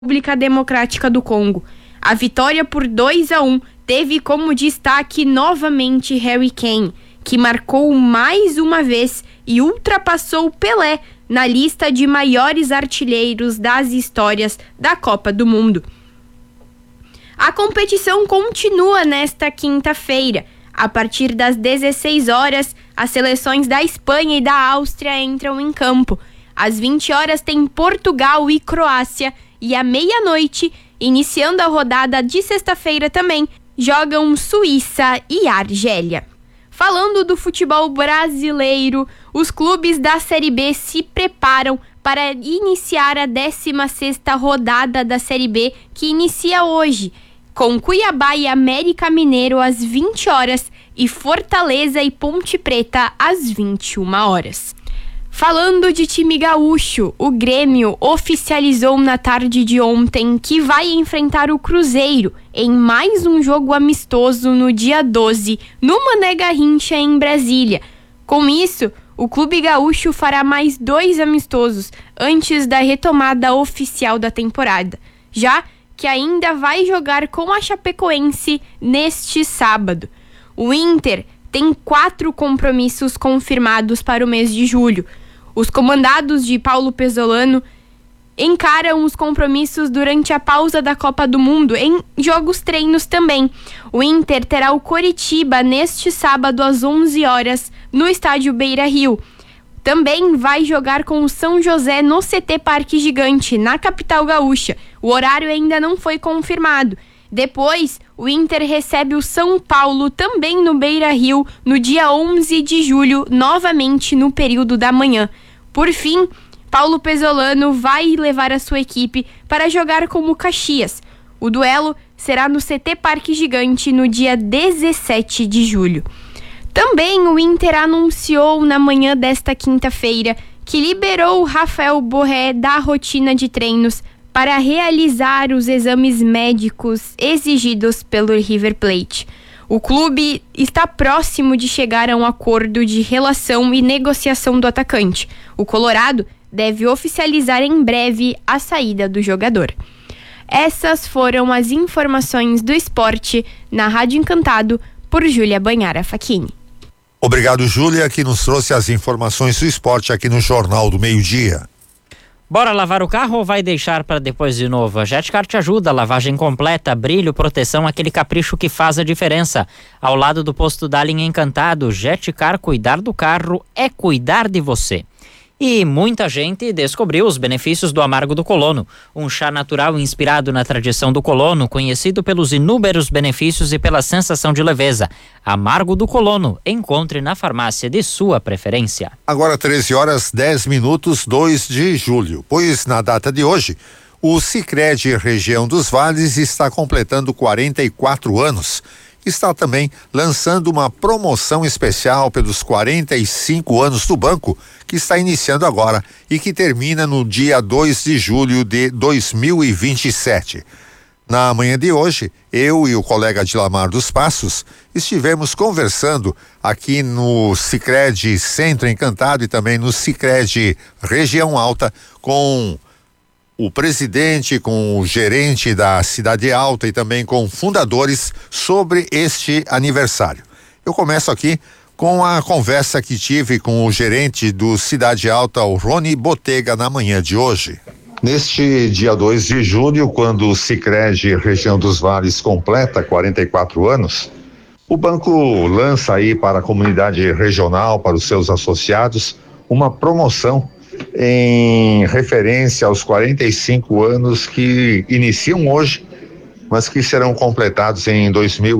República Democrática do Congo. A vitória por 2-1 teve como destaque novamente Harry Kane, que marcou mais uma vez e ultrapassou Pelé na lista de maiores artilheiros das histórias da Copa do Mundo. A competição continua nesta quinta-feira. A partir das 16 horas, as seleções da Espanha e da Áustria entram em campo. Às 20 horas tem Portugal e Croácia e à meia-noite, iniciando a rodada de sexta-feira também, jogam Suíça e Argélia. Falando do futebol brasileiro, os clubes da Série B se preparam para iniciar a 16ª rodada da Série B, que inicia hoje, com Cuiabá e América Mineiro às 20 horas e Fortaleza e Ponte Preta às 21 horas. Falando de time gaúcho, o Grêmio oficializou na tarde de ontem que vai enfrentar o Cruzeiro em mais um jogo amistoso no dia 12, no Mané Garrincha, em Brasília. Com isso, o clube gaúcho fará mais 2 amistosos antes da retomada oficial da temporada, já que ainda vai jogar com a Chapecoense neste sábado. O Inter tem 4 compromissos confirmados para o mês de julho. Os comandados de Paulo Pezzolano encaram os compromissos durante a pausa da Copa do Mundo em jogos treinos também. O Inter terá o Coritiba neste sábado às 11 horas no estádio Beira-Rio. Também vai jogar com o São José no CT Parque Gigante, na capital gaúcha. O horário ainda não foi confirmado. Depois, o Inter recebe o São Paulo também no Beira-Rio no dia 11 de julho, novamente no período da manhã. Por fim, Paulo Pezzolano vai levar a sua equipe para jogar com o Caxias. O duelo será no CT Parque Gigante no dia 17 de julho. Também o Inter anunciou na manhã desta quinta-feira que liberou o Rafael Borré da rotina de treinos para realizar os exames médicos exigidos pelo River Plate. O clube está próximo de chegar a um acordo de relação e negociação do atacante. O Colorado deve oficializar em breve a saída do jogador. Essas foram as informações do esporte na Rádio Encantado por Júlia Banhara Facchini. Obrigado, Júlia, que nos trouxe as informações do esporte aqui no Jornal do Meio-Dia. Bora lavar o carro ou vai deixar para depois de novo? A Jetcar te ajuda, lavagem completa, brilho, proteção, aquele capricho que faz a diferença. Ao lado do posto Dallin Encantado, Jetcar, cuidar do carro é cuidar de você. E muita gente descobriu os benefícios do Amargo do Colono, um chá natural inspirado na tradição do colono, conhecido pelos inúmeros benefícios e pela sensação de leveza. Amargo do Colono, encontre na farmácia de sua preferência. Agora 13h10, 2 de julho, pois na data de hoje, o Sicredi Região dos Vales está completando 44 anos. Está também lançando uma promoção especial pelos 45 anos do banco, que está iniciando agora e que termina no dia 2 de julho de 2027. Na manhã de hoje, eu e o colega Dilamar dos Passos estivemos conversando aqui no Sicredi Centro Encantado e também no Sicredi Região Alta com o presidente, com o gerente da Cidade Alta e também com fundadores sobre este aniversário. Eu começo aqui com a conversa que tive com o gerente do Cidade Alta, o Rony Botega, na manhã de hoje. Neste dia 2 de julho, quando o Sicredi Região dos Vales completa 44 anos, o banco lança aí para a comunidade regional, para os seus associados, uma promoção em referência aos 45 anos que iniciam hoje, mas que serão completados em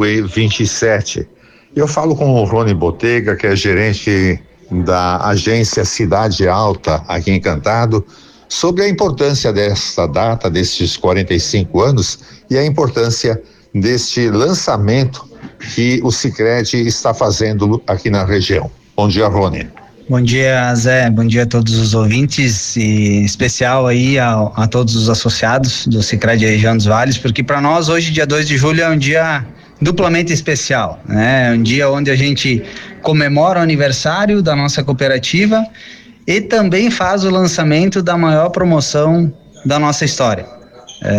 2027. Eu falo com o Rony Botega, que é gerente da agência Cidade Alta aqui em Encantado, sobre a importância desta data, destes 45 anos e a importância deste lançamento que o Sicredi está fazendo aqui na região. Bom dia, Rony. Bom dia, Zé. Bom dia a todos os ouvintes e em especial aí a todos os associados do Sicredi Região dos Vales, porque para nós hoje, dia 2 de julho, é um dia duplamente especial, né? É um dia onde a gente comemora o aniversário da nossa cooperativa e também faz o lançamento da maior promoção da nossa história.